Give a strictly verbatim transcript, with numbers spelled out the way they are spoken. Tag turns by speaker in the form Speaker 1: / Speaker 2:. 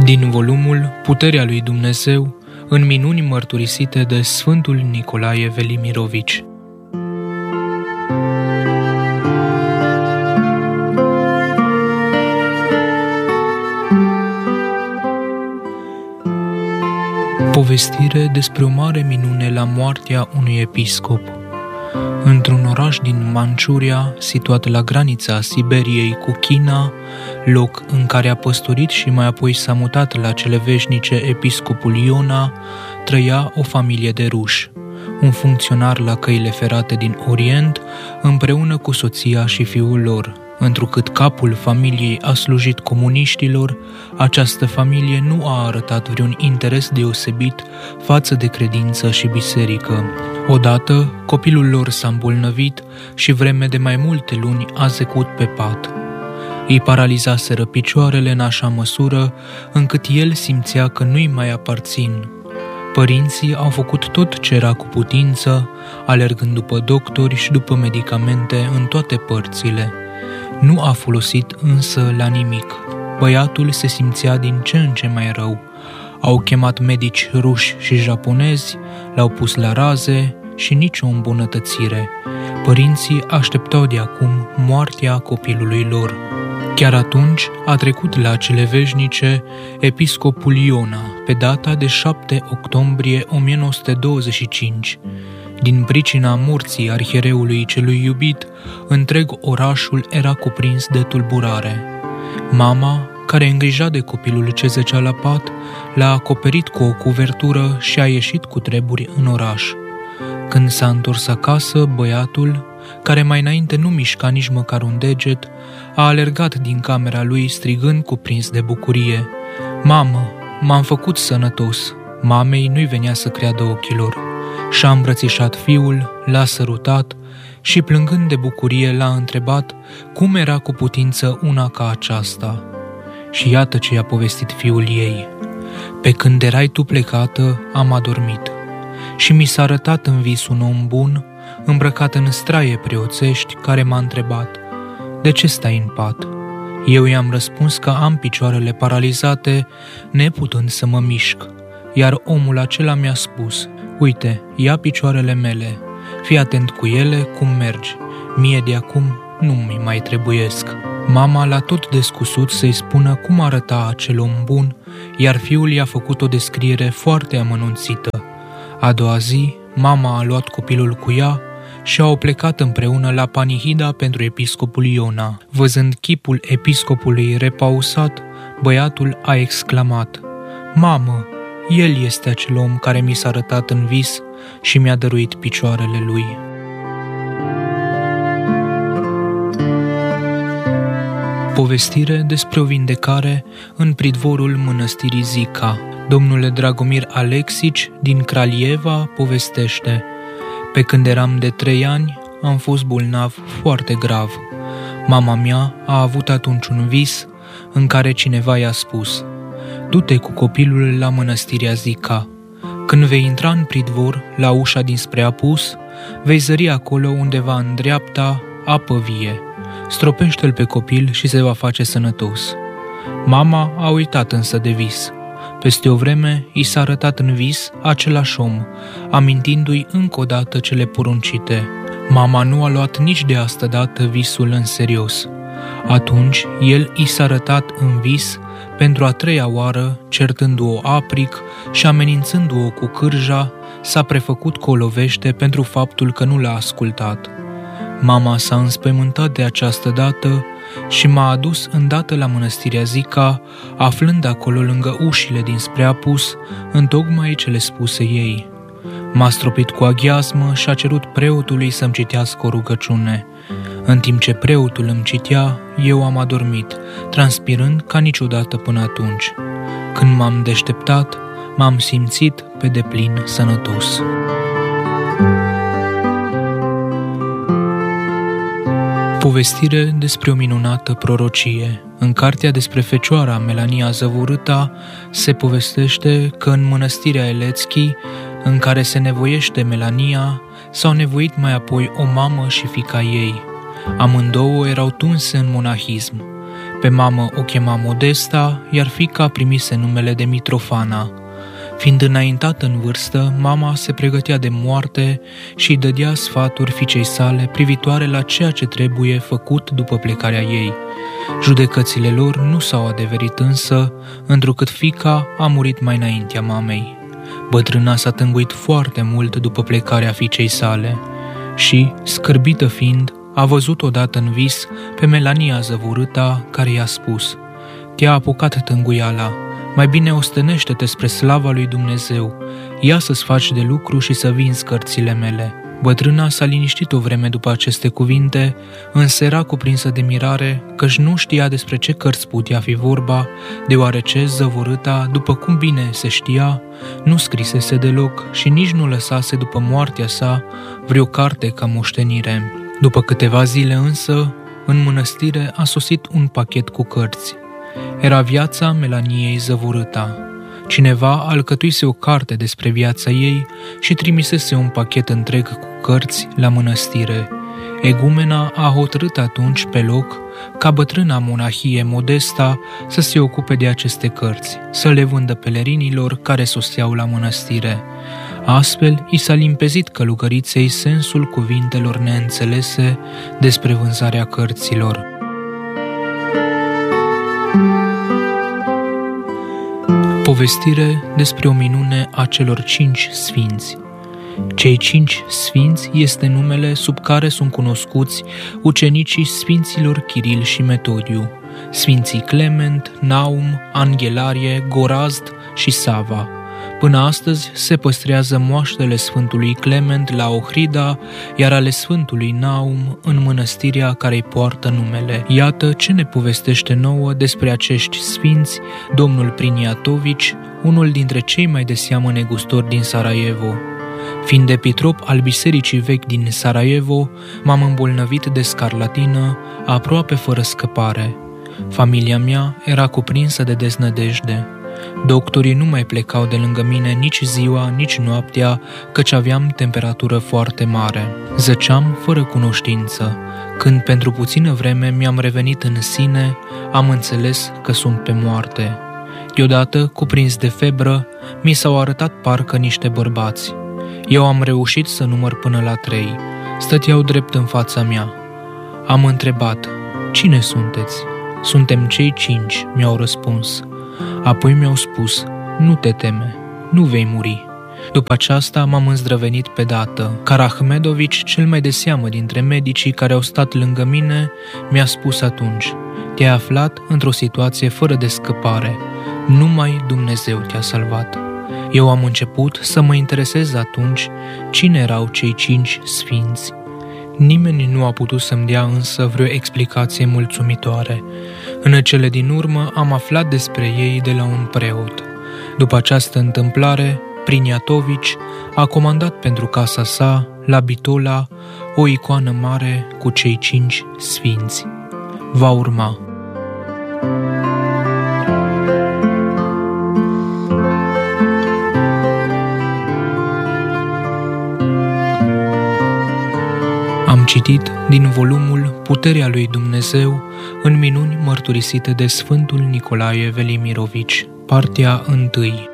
Speaker 1: Din volumul Puterea lui Dumnezeu în minuni mărturisite de Sfântul Nicolae Velimirovici. Povestire despre o mare minune la moartea unui episcop. Într-un oraș din Manciuria, situat la granița Siberiei cu China, loc în care a păstorit și mai apoi s-a mutat la cele veșnice episcopul Iona, trăia o familie de ruși, un funcționar la căile ferate din Orient, împreună cu soția și fiul lor. Întrucât capul familiei a slujit comuniștilor, această familie nu a arătat vreun interes deosebit față de credință și biserică. Odată, copilul lor s-a îmbolnăvit și vreme de mai multe luni a zecut pe pat. Îi paralizaseră picioarele în așa măsură încât el simțea că nu-i mai aparțin. Părinții au făcut tot ce era cu putință, alergând după doctori și după medicamente în toate părțile. Nu a folosit însă la nimic. Băiatul se simțea din ce în ce mai rău. Au chemat medici ruși și japonezi, l-au pus la raze și nicio îmbunătățire. Părinții așteptau de acum moartea copilului lor. Chiar atunci a trecut la cele veșnice episcopul Iona, pe data de șapte octombrie o mie nouă sute douăzeci și cinci. Din pricina morții arhiereului celui iubit, întreg orașul era cuprins de tulburare. Mama, care îngrija de copilul ce zăcea la pat, l-a acoperit cu o cuvertură și a ieșit cu treburi în oraș. Când s-a întors acasă, băiatul, care mai înainte nu mișca nici măcar un deget, a alergat din camera lui strigând cuprins de bucurie: „Mamă, m-am făcut sănătos!” Mamei nu-i venea să creadă ochilor. Și-a îmbrățișat fiul, l-a sărutat și, plângând de bucurie, l-a întrebat cum era cu putință una ca aceasta. Și iată ce i-a povestit fiul ei: „Pe când erai tu plecată, am adormit. Și mi s-a arătat în vis un om bun, îmbrăcat în straie preoțești, care m-a întrebat: „De ce stai în pat?” Eu i-am răspuns că am picioarele paralizate, neputând să mă mișc. Iar omul acela mi-a spus: „Uite, ia picioarele mele, fii atent cu ele cum mergi, mie de acum nu mi mai trebuiesc.” Mama l-a tot descusut să-i spună cum arăta acel om bun, iar fiul i-a făcut o descriere foarte amănunțită. A doua zi, mama a luat copilul cu ea și au plecat împreună la Panihida pentru episcopul Iona. Văzând chipul episcopului repausat, băiatul a exclamat: „Mamă, el este acel om care mi s-a arătat în vis și mi-a dăruit picioarele lui.” Povestire despre o vindecare în pridvorul mănăstirii Zica. Domnule Dragomir Alexici din Kralieva povestește: „Pe când eram de trei ani, am fost bolnav foarte grav. Mama mea a avut atunci un vis în care cineva i-a spus: „Du-te cu copilul la mănăstirea Zica. Când vei intra în pridvor, la ușa dinspre apus, vei zări acolo undeva în dreapta apă vie. Stropește-l pe copil și se va face sănătos.” Mama a uitat însă de vis. Peste o vreme i s-a arătat în vis același om, amintindu-i încă o dată cele poruncite. Mama nu a luat nici de asta dată visul în serios. Atunci el i s-a arătat în vis pentru a treia oară, certându-o apric și amenințându-o cu cârja, s-a prefăcut că o lovește pentru faptul că nu l-a ascultat. Mama s-a înspăimântat de această dată și m-a adus îndată la mănăstirea Zica, aflând acolo lângă ușile dinspre apus, întocmai cele spuse ei. M-a stropit cu aghiazmă și a cerut preotului să-mi citească o rugăciune. În timp ce preotul îmi citea, eu am adormit, transpirând ca niciodată până atunci. Când m-am deșteptat, m-am simțit pe deplin sănătos. Povestire despre o minunată prorocie. În cartea despre Fecioara Melania Zăvurâta se povestește că în mănăstirea Elețchi, în care se nevoiește Melania, s-au nevoit mai apoi o mamă și fiica ei. Amândouă erau tunse în monahism. Pe mamă o chema Modesta, iar fiica primise numele de Mitrofana. Fiind înaintată în vârstă, mama se pregătea de moarte și îi dădea sfaturi fiicei sale privitoare la ceea ce trebuie făcut după plecarea ei. Judecățile lor nu s-au adeverit însă, întrucât fiica a murit mai înaintea mamei. Bătrâna s-a tânguit foarte mult după plecarea fiicei sale și, scârbită fiind, a văzut odată în vis pe Melania Zăvorâta, care i-a spus: "Te-a apucat tânguiala, mai bine ostenește-te spre slava lui Dumnezeu, ia să-ți faci de lucru și să vinzi cărțile mele." Bătrâna s-a liniștit o vreme după aceste cuvinte, însă era cuprinsă de mirare, căci nu știa despre ce cărți putea fi vorba, deoarece Zăvorâta, după cum bine se știa, nu scrisese deloc și nici nu lăsase după moartea sa vreo carte ca moștenire. După câteva zile însă, în mănăstire a sosit un pachet cu cărți. Era viața Melaniei Zăvorâta. Cineva alcătuise o carte despre viața ei și trimisese un pachet întreg cu cărți la mănăstire. Egumena a hotărât atunci pe loc ca bătrâna monahie Modesta să se ocupe de aceste cărți, să le vândă pelerinilor care soseau la mănăstire. Astfel, i s-a limpezit călugăriței sensul cuvintelor neînțelese despre vânzarea cărților. Povestire despre o minune a celor cinci sfinți. Cei cinci sfinți este numele sub care sunt cunoscuți ucenicii sfinților Chiril și Metodiu, sfinții Clement, Naum, Anghelarie, Gorazd și Sava. Până astăzi se păstrează moaștele Sfântului Clement la Ohrida, iar ale Sfântului Naum în mănăstirea care îi poartă numele. Iată ce ne povestește nouă despre acești sfinți domnul Priniatovici, unul dintre cei mai de seamă negustori din Sarajevo. Fiind epitrop al bisericii vechi din Sarajevo, m-am îmbolnăvit de scarlatină, aproape fără scăpare. Familia mea era cuprinsă de deznădejde. Doctorii nu mai plecau de lângă mine nici ziua, nici noaptea, căci aveam temperatură foarte mare. Zăceam fără cunoștință. Când pentru puțină vreme mi-am revenit în sine, am înțeles că sunt pe moarte. Deodată, cuprins de febră, mi s-au arătat parcă niște bărbați. Eu am reușit să număr până la trei. Stăteau drept în fața mea. Am întrebat: "Cine sunteți?" "Suntem cei cinci," mi-au răspuns. Apoi mi-au spus: "Nu te teme, nu vei muri." După aceasta m-am îndrăvenit pe dată. Karahmedovici, cel mai de seamă dintre medicii care au stat lângă mine, mi-a spus atunci: "Te-ai aflat într-o situație fără de scăpare. Numai Dumnezeu te-a salvat." Eu am început să mă interesez atunci cine erau cei cinci sfinți. Nimeni nu a putut să-mi dea însă vreo explicație mulțumitoare. În cele din urmă am aflat despre ei de la un preot. După această întâmplare, Priniatovici a comandat pentru casa sa, la Bitola, o icoană mare cu cei cinci sfinți. Va urma. Am citit din volumul Puterea lui Dumnezeu în minuni mărturisite de Sfântul Nicolae Velimirovici, partea întâi.